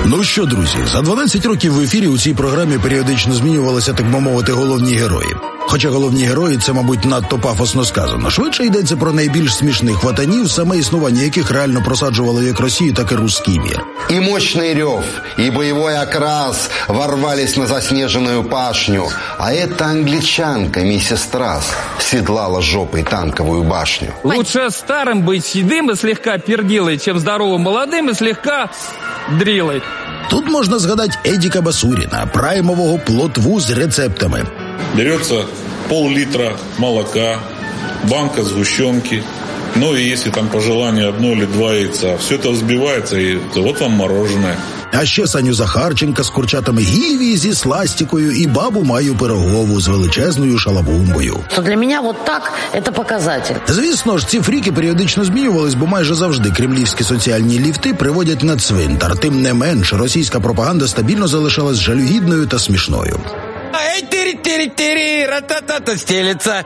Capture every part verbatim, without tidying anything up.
Ну що, друзі, за дванадцять років в ефірі у цій програмі періодично змінювалися, так би мовити, головні герої. Хоча головні герої – це, мабуть, надто пафосно сказано. Швидше йдеться про найбільш смішних хватанів, саме існування яких реально просаджувало як Росію, так і русский мир. И мощный рев, и боевой окрас ворвались на заснеженную пашню. А эта англичанка, миссис Трасс, седлала жопой танковую башню. Лучше старым быть седым и слегка пердилой, чем здоровым молодым и слегка дрилой. Тут можна згадати Едіка Басуріна, праймового плотву з рецептами. Берется пол-литра молока, банка сгущенки, ну и если там по желанию одно или два яйца. Все это взбивается, и вот вам мороженое. А ще Саню Захарченка з курчатами Гіві, зі сластикою і бабу Маю Пирогову з величезною шалабумбою. То для мене вот так це показатель. Звісно ж, ці фріки періодично змінювались, бо майже завжди кремлівські соціальні ліфти приводять на цвинтар. Тим не менш, російська пропаганда стабільно залишалась жалюгідною та смішною. Эй, тири-тири-тири, ра-та-та-та стелится.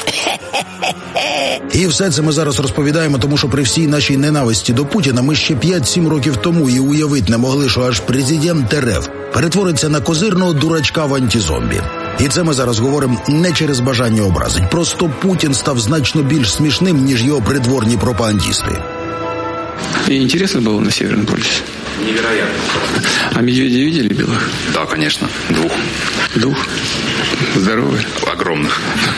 І все це ми зараз розповідаємо, тому що при всій нашій ненависті до Путіна ми ще п'ять-сім років тому і уявити не могли, що аж президент РФ перетвориться на козирного дурачка в антизомбі. І це ми зараз говоримо не через бажання образить. Просто Путін став значно більш смішним, ніж його придворні пропагандисти. И интересно было на Северном полюсе? Невероятно. А медведей видели белых? Да, конечно. Двух. Двух? Здоровые? Огромных.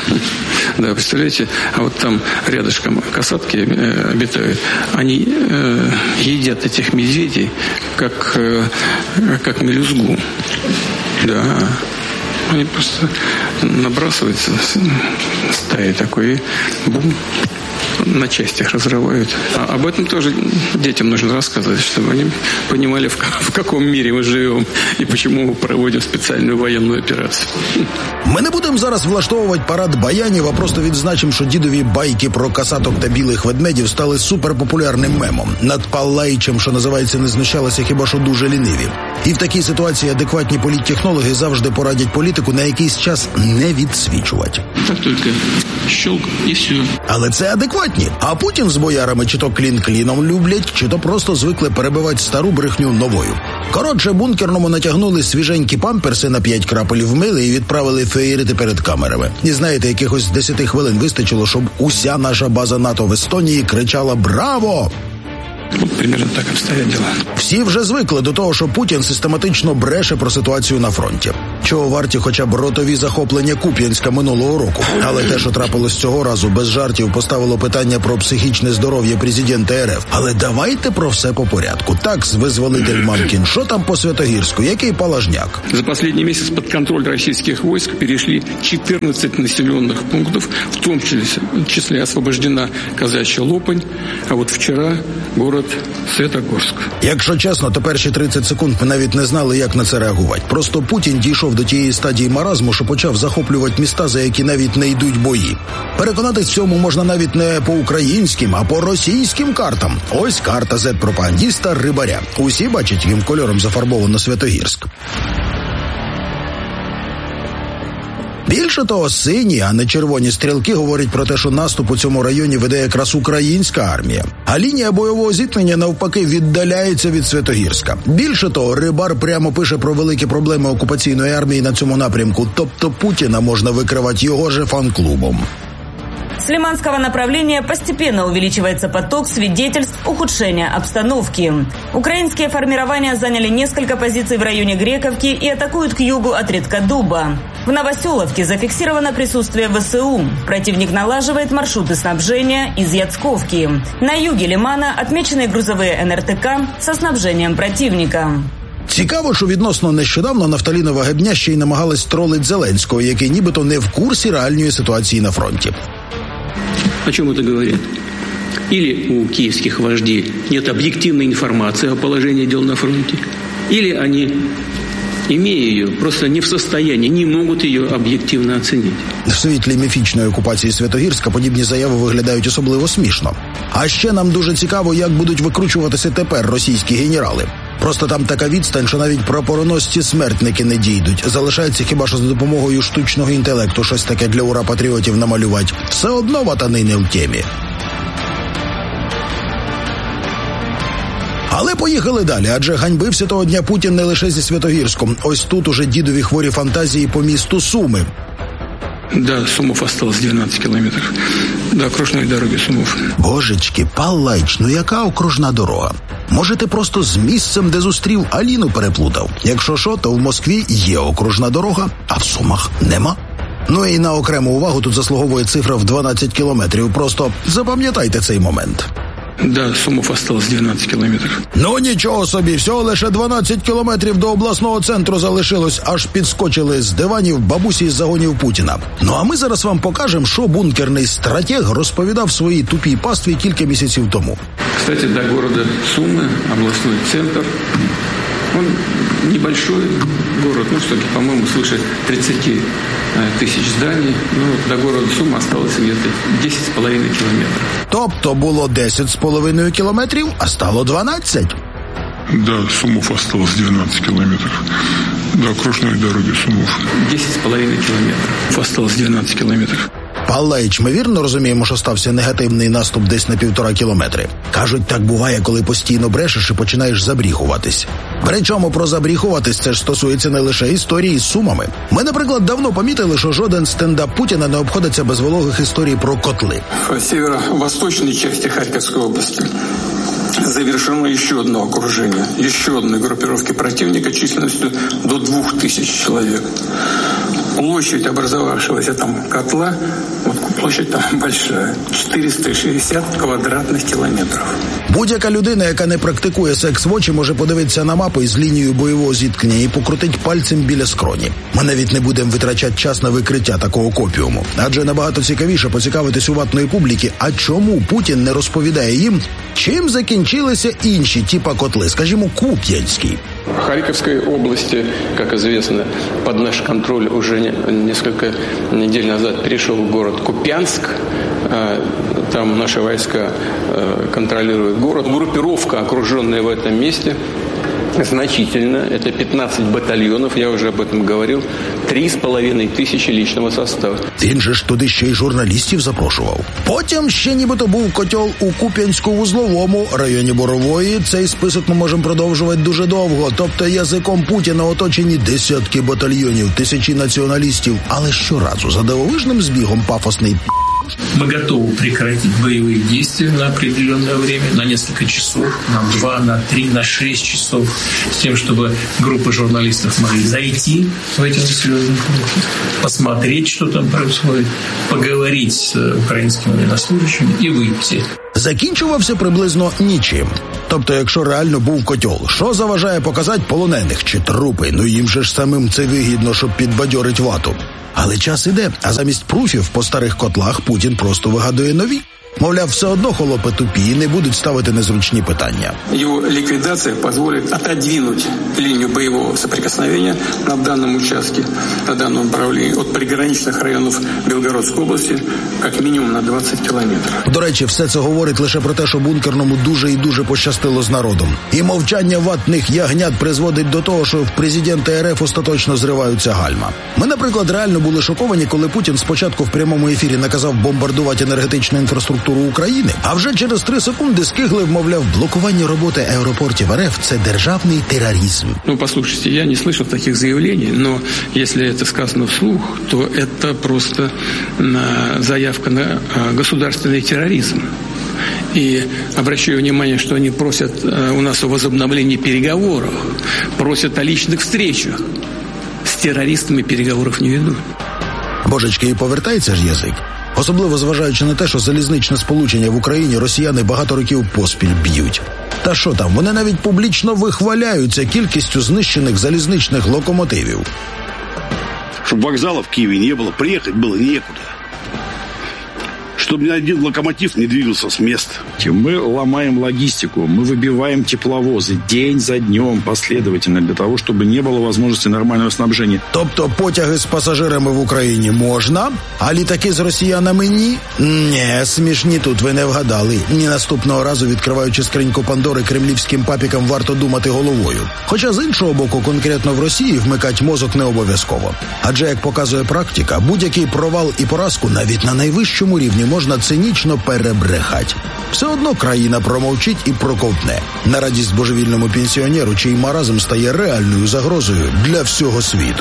Да, представляете, а вот там рядышком касатки э, обитают. Они э, едят этих медведей, как, э, как мелюзгу. Да. Они просто набрасываются, стаи такой, и бум, на частях разрывают. А об этом тоже детям нужно рассказывать, чтобы они понимали, в, в каком мире мы живем и почему мы проводим специальную военную операцию. Ми не будемо зараз влаштовувати парад баянів, а просто відзначимо, що дідові байки про касаток та білих ведмедів стали суперпопулярним мемом. Над Паллаїчем, що називається, не знущалися хіба що дуже ліниві. І в такій ситуації адекватні політтехнологи завжди порадять політику на якийсь час не відсвічувати. Так тільки щелк і все. Але це адекватні. А Путін з боярами чи то клін кліном люблять, чи то просто звикли перебивати стару брехню новою. Коротше, бункерному натягнули свіженькі памперси на п'ять крапель вмили і відправили феєрити перед камерами. І знаєте, якихось десяти хвилин вистачило, щоб уся наша база НАТО в Естонії кричала «Браво!». Вот примерно так обстоят дела. Всі вже звикли до того, що Путін систематично бреше про ситуацію на фронті. Чого варті хоча б ротові захоплення Куп'янська минулого року. Але те, що трапилось цього разу, без жартів поставило питання про психічне здоров'я президента РФ. Але давайте про все по порядку. Так, визволитель Мамкін, що там по Святогірську, який Палажняк? За последний месяц под контроль российских войск перешли четырнадцать населенных пунктов, в том числе освобождена Казачья Лопань, а вот вчера город Святогорськ. Якщо чесно, то перші тридцять секунд ми навіть не знали, як на це реагувати. Просто Путін дійшов до тієї стадії маразму, що почав захоплювати міста, за які навіть не йдуть бої. Переконатись в цьому можна навіть не по українським, а по російським картам. Ось карта зет-пропагандіста Рибаря. Усі бачать, яким кольором зафарбовано Святогірськ. Більше того, сині, а не червоні стрілки говорять про те, що наступ у цьому районі веде якраз українська армія. А лінія бойового зіткнення, навпаки, віддаляється від Святогірська. Більше того, Рибар прямо пише про великі проблеми окупаційної армії на цьому напрямку. Тобто Путіна можна викривати його же фан-клубом. С Лиманского направления постепенно увеличивается поток свидетельств ухудшения обстановки. Украинские формирования заняли несколько позиций в районе Грековки и атакуют к югу от Редкодуба. В Новоселовке зафиксировано присутствие ВСУ. Противник налаживает маршруты снабжения из Яцковки. На юге Лимана отмечены грузовые эн эр тэ ка со снабжением противника. Цікаво, що відносно нещодавно Нафталінова Гебня ще й намагалась тролить Зеленського, який нібито не в курсі реальної ситуації на фронті. О чем это говорит? Или у киевских вождей нет объективной информации о положении дел на фронте, или они, имея ее, просто не в состоянии, не могут ее об'єктивно оцінити. В світлі міфічної окупації Святогірська подібні заяви виглядають особливо смішно. А ще нам дуже цікаво, як будуть викручуватися тепер російські генерали. Просто там така відстань, що навіть прапороносці смертники не дійдуть. Залишається хіба що за допомогою штучного інтелекту щось таке для ура-патріотів намалювати. Все одно ватани не в темі. Але поїхали далі, адже ганьбився того дня Путін не лише зі Святогірськом. Ось тут уже дідові хворі фантазії по місту Суми. Да, Сумов осталось двенадцать километров до окружной дороги Сумов. Божечки, Паллач, ну яка окружна дорога? Може, ти просто з місцем, де зустрів Аліну, переплутав? Якщо що, то в Москві є окружна дорога, а в Сумах нема. Ну і на окрему увагу тут заслуговує цифра в дванадцять кілометрів. Просто запам'ятайте цей момент. Да, Сумов осталось двенадцать километров. Ну нічого собі, всього лише дванадцять кілометрів до обласного центру залишилось, аж підскочили з диванів бабусі з загонів Путіна. Ну а ми зараз вам покажемо, що бункерний стратег розповідав своїй тупій пастві кілька місяців тому. Кстати, до города Сумы, областной центр, он небольшой город, ну что-то, по-моему, свыше тридцать тысяч зданий. Ну, до города Сумы осталось где-то десять с половиной километров. Тобто було десять з половиною кілометрів, а стало дванадцять. Да, Сумов осталось двенадцать километров до окружной дороги Сумов. десять с половиной километров. Осталось двенадцать километров. Паллач, ми вірно розуміємо, що стався негативний наступ десь на півтора кілометри. Кажуть, так буває, коли постійно брешеш і починаєш забріхуватись. Причому про забріхуватись це ж стосується не лише історії з Сумами. Ми, наприклад, давно помітили, що жоден стендап Путіна не обходиться без вологих історій про котли. В северо-восточной части Харьковской области завершено еще одно окружение, еще одной группировки противника численностью до двух тысяч человек. Площадь образовавшегося там котла, вот площадь там большая, чотириста шістдесят квадратних кілометрів. Будь-яка людина, яка не практикує секс в очі, може подивитися на мапу із лінією бойового зіткнення і покрутить пальцем біля скроні. Ми навіть не будемо витрачати час на викриття такого копіуму. Адже набагато цікавіше поцікавитись у ватної публіки, а чому Путін не розповідає їм, чим закінчилися інші типа котли, скажімо, Куп'янський. В Харьковской области, как известно, под наш контроль уже несколько недель назад перешел город Купянск. Там наши войска контролируют город. Группировка, окруженная в этом месте, значительно. Это пятнадцать батальонов, я уже об этом говорил. Три з половиною тисячі личного состава. Він же ж туди ще й журналістів запрошував. Потім ще нібито був котел у Куп'янську-Вузловому, районі Борової. Цей список ми можемо продовжувати дуже довго. Тобто язиком Путіна оточені десятки батальйонів, тисячі націоналістів. Але щоразу за дивовижним збігом пафосний Мы готовы прекратить боевые действия на определенное время, на несколько часов, на два, на три, на шесть часов, с тем, чтобы группы журналистов могли зайти в эти населенные пункты, посмотреть, что там происходит, поговорить с украинскими военнослужащими и выйти. Закінчувався приблизно нічим. Тобто, якщо реально був котел, що заважає показати полонених чи трупи? Ну їм же ж самим це вигідно, щоб підбадьорить вату. Але час іде, а замість пруфів по старих котлах Путін просто вигадує нові. Мовляв, все одно холопи тупі і не будуть ставити незручні питання. Його ліквідація дозволить отодвинути лінію бойового соприкосновення на даному участку, на даному направленні від приграничних районів Білгородської області, як мінімум на двадцять кілометрів. До речі, все це говорить лише про те, що бункерному дуже і дуже пощастило з народом. І мовчання ватних ягнят призводить до того, що в президента РФ остаточно зриваються гальма. Ми, наприклад, реально були шоковані, коли Путін спочатку в прямому ефірі наказав бомбардувати енергетичну інфраструктуру України, а вже через три секунди скиглив, мовляв, блокування роботи аеропортів РФ – це державний терроризм. Ну, послушайте, я не слышал таких заявлений, но если это сказано вслух, то это просто заявка на государственный терроризм. И обращаю внимание, что они просят у нас о возобновлении переговоров, просят о личных встречах. С террористами переговоров не ведут. Божечки, і повертається ж язик. Особливо зважаючи на те, що залізничне сполучення в Україні росіяни багато років поспіль б'ють. Та що там, вони навіть публічно вихваляються кількістю знищених залізничних локомотивів. Щоб вокзалу в Києві не було, приїхати було некуди. Чтобы ни один локомотив не двигался с места. Мы ломаем логистику, мы выбиваем тепловозы день за днем последовательно для того, чтобы не было возможности нормального снабжения. Тобто потяги з пасажирами в Україні можна, а літаки з росіянами ні? Ні, смішні тут, ви не вгадали. Ні наступного разу, відкриваючи скриньку Пандори, кремлівським папікам варто думати головою. Хоча з іншого боку, конкретно в Росії вмикать мозок не обов'язково. Адже, як показує практика, будь-який провал і поразку навіть на найвищому рівні можна цинічно перебрехати. Все одно країна промовчить і проковтне. На радість божевільному пенсіонеру, чий маразм стає реальною загрозою для всього світу.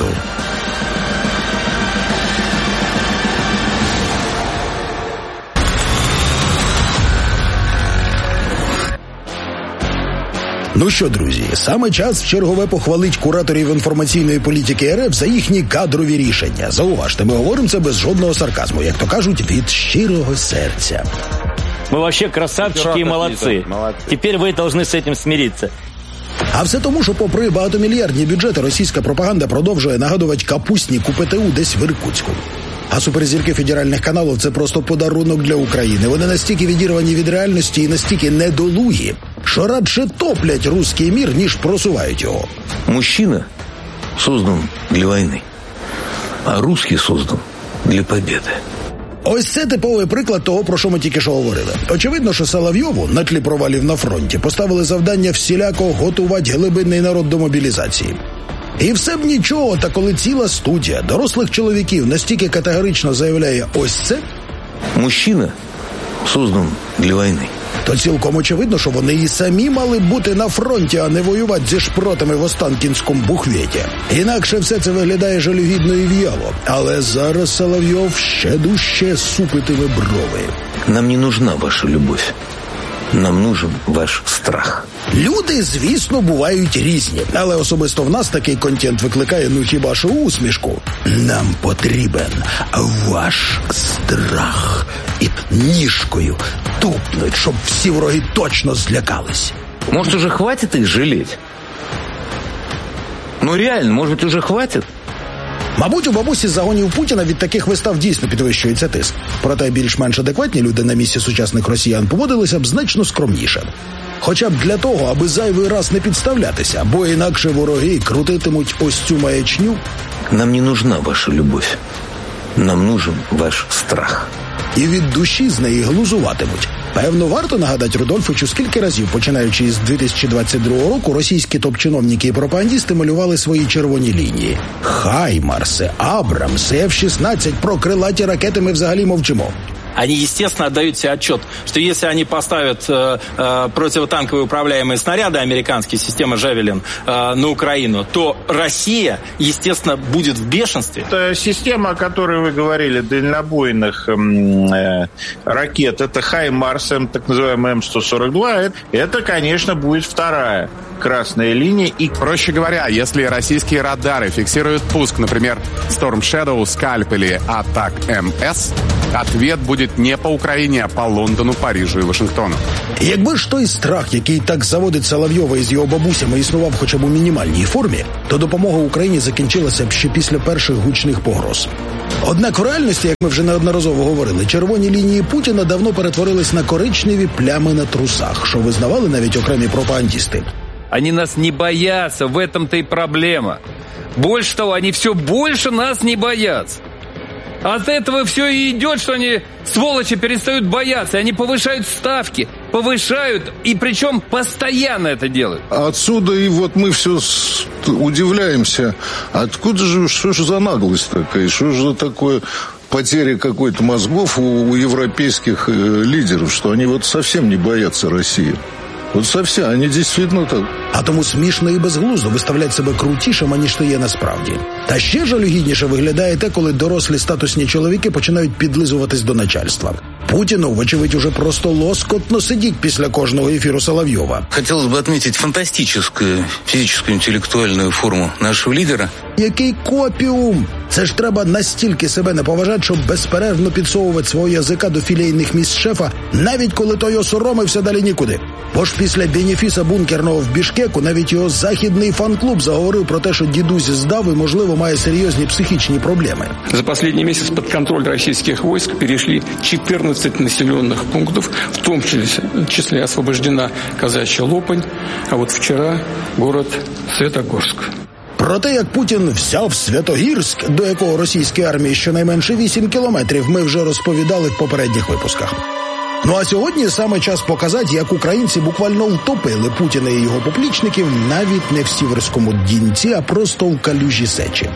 Ну що, друзі, саме час вчергове похвалить кураторів інформаційної політики РФ за їхні кадрові рішення. Зауважте, ми говоримо це без жодного сарказму, як то кажуть, від щирого серця. Мы вообще красавчики и молодцы. Теперь вы должны с этим смириться. А все тому, що попри багатомільярдні бюджети, російська пропаганда продовжує нагадувати капустніку ПТУ десь в Іркутську. А суперзірки федеральних каналів – це просто подарунок для України. Вони настільки відірвані від реальності і настільки недолугі, що радше топлять руський мір, ніж просувають його. Мужчина создан для війни, а русский создан для победы. Ось це типовий приклад того, про що ми тільки що говорили. Очевидно, що Соловйову на тлі провалів на фронті поставили завдання всіляко готувати глибинний народ до мобілізації. І все б нічого, та коли ціла студія дорослих чоловіків настільки категорично заявляє ось це, мужчина создан для війни, то цілком очевидно, що вони і самі мали бути на фронті, а не воювати зі шпротами в Останкінському бухветі. Інакше все це виглядає жалюгідно і в'яло. Але зараз Соловйов ще дужче супитиме брови. Нам не нужна ваша любов. Нам нужен ваш страх. Люди, звісно, бувають різні, але особисто в нас такий контент викликає, ну хіба що усмішку. Нам потрібен ваш страх. І ніжкою тупнуть, щоб всі вороги точно злякались. Может, уже хватит их жалеть? Ну реально, может, уже хватит? Мабуть, у бабусі з загонів Путіна від таких вистав дійсно підвищується тиск. Проте більш-менш адекватні люди на місці сучасних росіян поводилися б значно скромніше. Хоча б для того, аби зайвий раз не підставлятися, бо інакше вороги крутитимуть ось цю маячню. Нам не нужна ваша любов. Нам нужен ваш страх. І від душі з неї глузуватимуть. Певно, варто нагадати Рудольфовичу, скільки разів, починаючи з дві тисячі двадцять другого року, російські топ-чиновники і пропагандісти малювали свої червоні лінії. Хаймарси, Абрамси, еф шістнадцять, про крилаті ракети ми взагалі мовчимо. Они, естественно, отдают себе отчет, что если они поставят э, э, противотанковые управляемые снаряды американские, система «Жавелин», э, на Украину, то Россия, естественно, будет в бешенстве. Это система, о которой вы говорили, дальнобойных э, ракет, это «Хаймарс», так называемый эм сто сорок два, это, конечно, будет вторая красная линия. И, проще говоря, если российские радары фиксируют пуск, например, Storm Shadow, Scalp или Атак эм эс, ответ будет не по Україні, а по Лондону, Парижу і Вашингтону. Якби ж той страх, який так заводить Соловйова із його бабусями, існував хоча б у мінімальній формі, то допомога Україні закінчилася б ще після перших гучних погроз. Однак в реальності, як ми вже неодноразово говорили, червоні лінії Путіна давно перетворились на коричневі плями на трусах, що визнавали навіть окремі пропагандісти. Они нас не боятся, в этом-то и проблема. Больше того, они все больше нас не боятся. От этого все и идет, что они, сволочи, перестают бояться. Они повышают ставки, повышают, и причем постоянно это делают. Отсюда и вот мы все удивляемся, откуда же, что же за наглость такая, что же за такое потеря какой-то мозгов у, у европейских э, лидеров, что они вот совсем не боятся России. От совсем, вони дійсно так. А тому смішно і безглуздо виставлять себе крутішим, аніж то є насправді. Та ще жалюгідніше виглядає те, коли дорослі статусні чоловіки починають підлизуватись до начальства. Путіну, вочевидь, уже просто лоскотно сидіть після кожного ефіру Соловйова. Хотілося б відмітити фантастичну фізичну інтелектуальну форму нашого лідера. Який копіум! Це ж треба настільки себе не поважати, щоб безперервно підсовувати свого язика до філейних місць шефа, навіть коли той осоромився далі нікуди. Бо ж після бенефіса бункерного в Бішкеку навіть його західний фан-клуб заговорив про те, що дідусь здав і, можливо, має серйозні психічні проблеми. За последний месяц под контроль российских войск перешли чотирнадцять населенных пунктов, в том числе освобождена Казачья Лопань, а вот вчера город Светогорск. Про те, як Путін взяв Святогірськ, до якого російській армії щонайменше вісім кілометрів, ми вже розповідали в попередніх випусках. Ну а сьогодні саме час показати, як українці буквально втопили Путіна і його поплічників навіть не в Сіверському Дінці, а просто в калюжі сечі.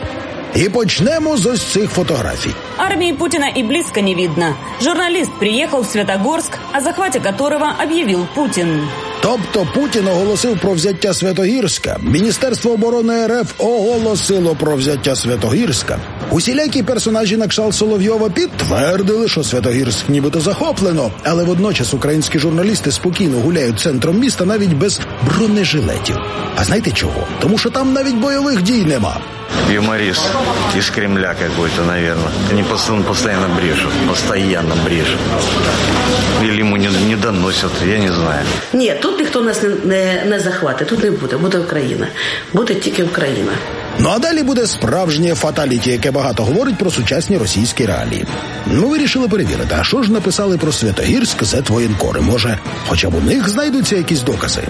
І почнемо з ось цих фотографій. Армии Путина и близко не видно. Журналист приехал в Светогорск, о захвате которого объявил Путин. Тобто Путін оголосив про взяття Святогірська, Міністерство оборони РФ оголосило про взяття Святогірська. Усілякі персонажі на кшталт Соловйова підтвердили, що Святогірськ нібито захоплено, але водночас українські журналісти спокійно гуляють центром міста навіть без бронежилетів. А знаєте чого? Тому що там навіть бойових дій нема. Юморист из Кремля какой-то, наверное. Они постоянно, постоянно брешут, постоянно брешут. Или ему не, не доносят, я не знаю. Ні, тут ніхто нас не, не, не захватить, тут не буде, буде Україна. Буде тільки Україна. Ну а далі буде справжнє фаталіті, яке багато говорить про сучасні російські реалії. Ми вирішили перевірити, а що ж написали про Святогірськ зет-воєнкори? Може, хоча б у них знайдуться якісь докази?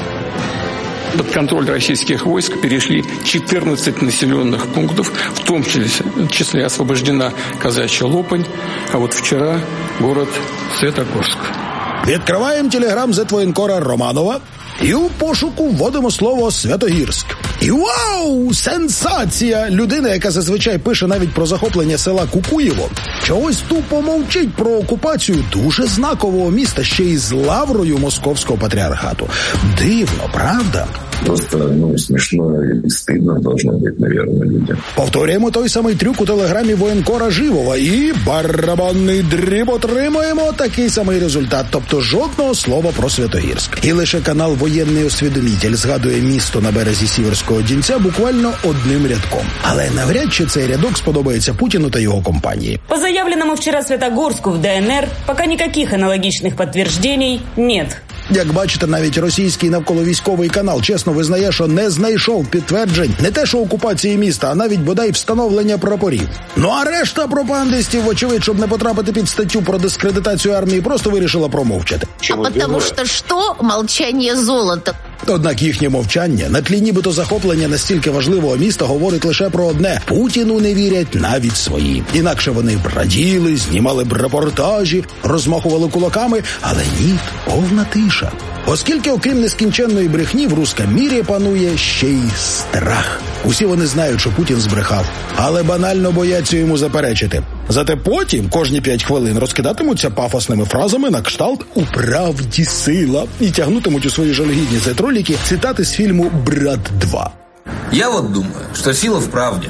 Под контроль российских войск перешли четырнадцать населенных пунктов, в том числе освобождена Казачья Лопань, а вот вчера город Светогорск. Відкриваємо телеграм зет-воєнкора Романова і у пошуку вводимо слово «Святогірськ». І вау! Сенсація! Людина, яка зазвичай пише навіть про захоплення села Кукуєво, чогось тупо мовчить про окупацію дуже знакового міста ще й з лаврою московського патріархату. Дивно, правда? Просто, ну, смешно и стыдно должно быть, наверное, людям. Повторюємо той самий трюк у телеграмі воєнкора Живова і барабанний дріб отримуємо такий самий результат, тобто жодного слова про Святогірськ. І лише канал «Воєнний освідомитель» згадує місто на березі Сіверського Дінця буквально одним рядком. Але навряд чи цей рядок сподобається Путіну та його компанії. По заявленному вчера Светогорску в ДНР пока никаких аналогичных подтверждений нет. Як бачите, навіть російський навколовійськовий канал чесно визнає, що не знайшов підтверджень не те, що окупації міста, а навіть бодай встановлення прапорів. Ну а решта пропагандистів, вочевидь, щоб не потрапити під статтю про дискредитацію армії, просто вирішила промовчати. А потому що що? Молчання золота. Однак їхнє мовчання на тлі нібито захоплення настільки важливого міста говорить лише про одне – Путіну не вірять навіть свої. Інакше вони б раділи, знімали б репортажі, розмахували кулаками, але ні, повна тиша. Оскільки окрім нескінченної брехні в руському мірі панує ще й страх. Усі вони знають, що Путін збрехав, але банально бояться йому заперечити. Зате потім кожні п'ять хвилин розкидатимуться пафосними фразами на кшталт «У правді сила» і тягнутимуть у свої жалюгідні зет-ролики цитати з фільму «Брат два». Я вот думаю, что сила в правде.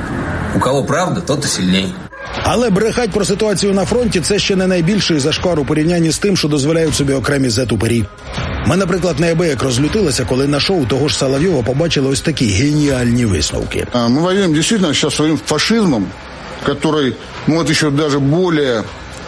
У кого правда, тот и сильней. Але брехать про ситуацію на фронті – це ще не найбільший зашквар у порівнянні з тим, що дозволяють собі окремі зет-упері. Ми, наприклад, неабияк розлютилися, коли на шоу того ж Соловйова побачили ось такі геніальні висновки. Мы воюем действительно сейчас своим фашизмом, который, ну вот еще даже более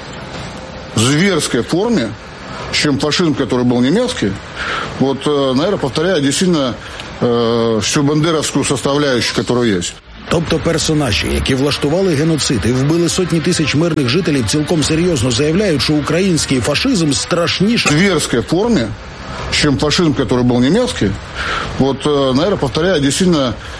зверской форме, чем фашизм, который был немецкий. Вот, наверное, повторяю действительно всю бандеровскую составляющую, которая есть. Тобто персонажі, які влаштували геноцид і вбили сотні тисяч мирних жителів, цілком серйозно заявляють, що український фашизм страшніше... В зверской форме, чем фашизм, который был немецкий. Вот, наверное, повторяю действительно